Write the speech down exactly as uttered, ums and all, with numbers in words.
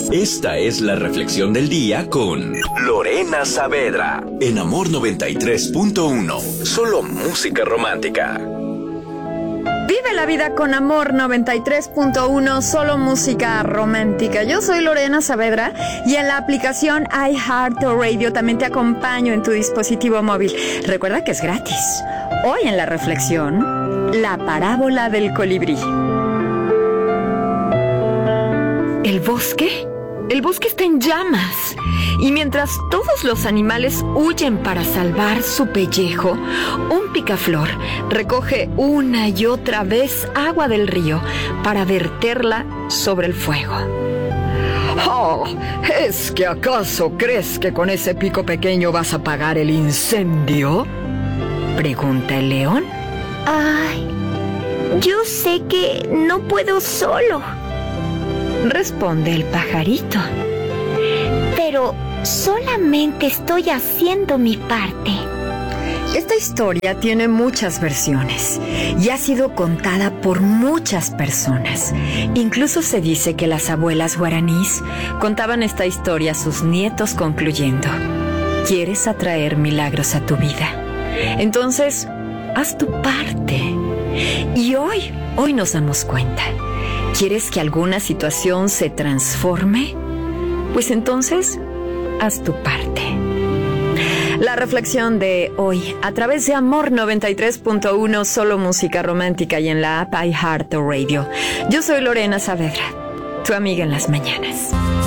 Esta es la reflexión del día con Lorena Saavedra en Amor noventa y tres punto uno. Solo música romántica. Vive la vida con Amor noventa y tres punto uno, solo música romántica. Yo soy Lorena Saavedra y en la aplicación iHeartRadio también te acompaño en tu dispositivo móvil. Recuerda que es gratis. Hoy en la reflexión, la parábola del colibrí. ¿El bosque? El bosque está en llamas. Y mientras todos los animales huyen para salvar su pellejo, un picaflor recoge una y otra vez agua del río para verterla sobre el fuego. Oh, ¿es que acaso crees que con ese pico pequeño vas a apagar el incendio?, pregunta el león. Ay, yo sé que no puedo solo, responde el pajarito. Pero solamente estoy haciendo mi parte. Esta historia tiene muchas versiones y ha sido contada por muchas personas. Incluso se dice que las abuelas guaraníes contaban esta historia a sus nietos concluyendo: ¿quieres atraer milagros a tu vida? Entonces, haz tu parte. Y hoy, hoy nos damos cuenta. ¿Quieres que alguna situación se transforme? Pues entonces, haz tu parte. La reflexión de hoy, a través de Amor noventa y tres punto uno, solo música romántica, y en la app iHeartRadio. Yo soy Lorena Saavedra, tu amiga en las mañanas.